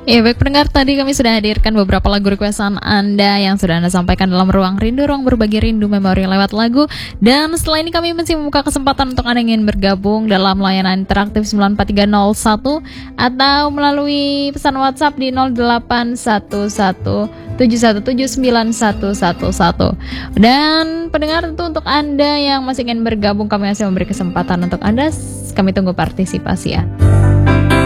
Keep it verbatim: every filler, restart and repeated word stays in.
Ya baik pendengar, tadi kami sudah hadirkan beberapa lagu requestan Anda yang sudah Anda sampaikan dalam Ruang Rindu, ruang berbagi rindu memori lewat lagu. Dan setelah ini kami masih membuka kesempatan untuk Anda yang ingin bergabung dalam layanan interaktif sembilan empat tiga nol satu atau melalui pesan WhatsApp di nol delapan satu satu tujuh satu tujuh sembilan satu satu satu. Dan pendengar, tentu untuk Anda yang masih ingin bergabung, kami masih memberi kesempatan untuk Anda. Kami tunggu partisipasi ya.